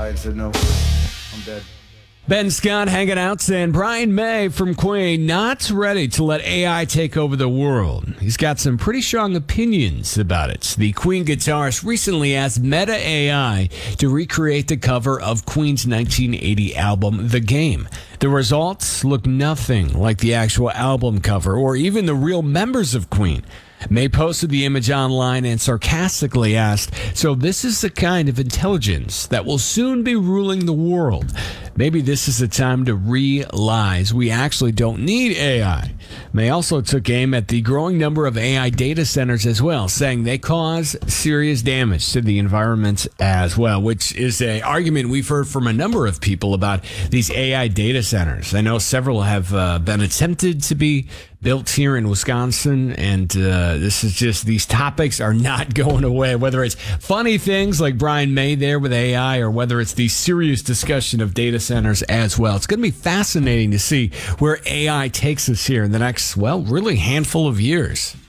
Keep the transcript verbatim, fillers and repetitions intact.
lie and said, no, I'm dead. Ben Scott hanging out saying Brian May from Queen not ready to let A I take over the world. He's got some pretty strong opinions about it. The Queen guitarist recently asked Meta A I to recreate the cover of Queen's nineteen eighty album, The Game. The results look nothing like the actual album cover or even the real members of Queen. May posted the image online and sarcastically asked, so this is the kind of intelligence that will soon be ruling the world. Maybe this is the time to realize we actually don't need A I. May also took aim at the growing number of A I data centers as well, saying they cause serious damage to the environment as well, which is an argument we've heard from a number of people about these A I data centers. I know several have uh, been attempted to be built here in Wisconsin, and uh, this is just, these topics are not going away, whether it's funny things like Brian May there with A I or whether it's the serious discussion of data centers as well. It's going to be fascinating to see where A I takes us here in the next, well, really handful of years.